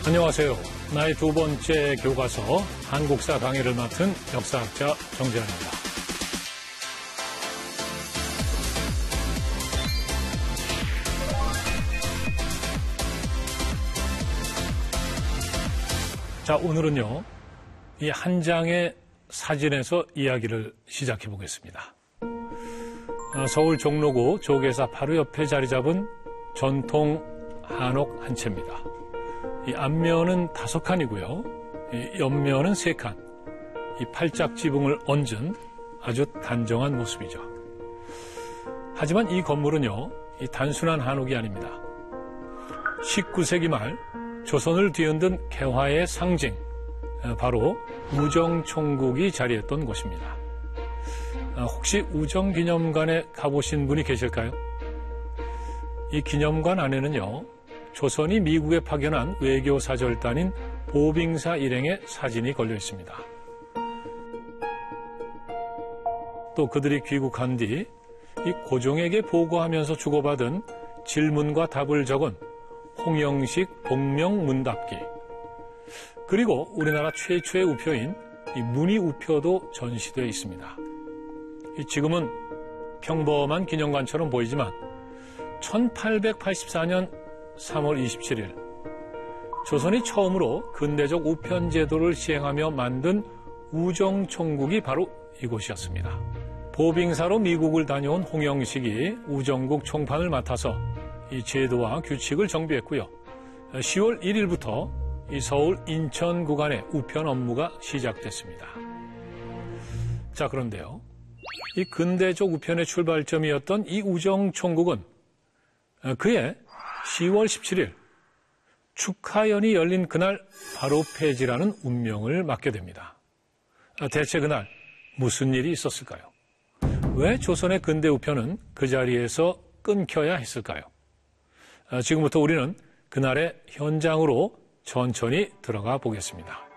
안녕하세요. 나의 두 번째 교과서 한국사 강의를 맡은 역사학자 정재환입니다. 자, 오늘은요, 이 한 장의 사진에서 이야기를 시작해 보겠습니다. 서울 종로구 조계사 바로 옆에 자리 잡은 전통 한옥 한 채입니다. 이 앞면은 5칸이고요. 이 옆면은 3칸. 이 팔짝 지붕을 얹은 아주 단정한 모습이죠. 하지만 이 건물은요, 이 단순한 한옥이 아닙니다. 19세기 말 조선을 뒤흔든 개화의 상징, 바로 우정총국이 자리했던 곳입니다. 혹시 우정기념관에 가보신 분이 계실까요? 이 기념관 안에는요, 조선이 미국에 파견한 외교사절단인 보빙사 일행의 사진이 걸려 있습니다. 또 그들이 귀국한 뒤 이 고종에게 보고하면서 주고받은 질문과 답을 적은 홍영식 복명문답기, 그리고 우리나라 최초의 우표인 이 문의우표도 전시되어 있습니다. 지금은 평범한 기념관처럼 보이지만 1884년 3월 27일 조선이 처음으로 근대적 우편 제도를 시행하며 만든 우정총국이 바로 이곳이었습니다. 보빙사로 미국을 다녀온 홍영식이 우정국 총판을 맡아서 이 제도와 규칙을 정비했고요. 10월 1일부터 이 서울 인천 구간의 우편 업무가 시작됐습니다. 자, 그런데요, 이 근대적 우편의 출발점이었던 이 우정총국은 그해 10월 17일 축하연이 열린 그날 바로 폐지라는 운명을 맞게 됩니다. 대체 그날 무슨 일이 있었을까요? 왜 조선의 근대 우편은 그 자리에서 끊겨야 했을까요? 지금부터 우리는 그날의 현장으로 천천히 들어가 보겠습니다.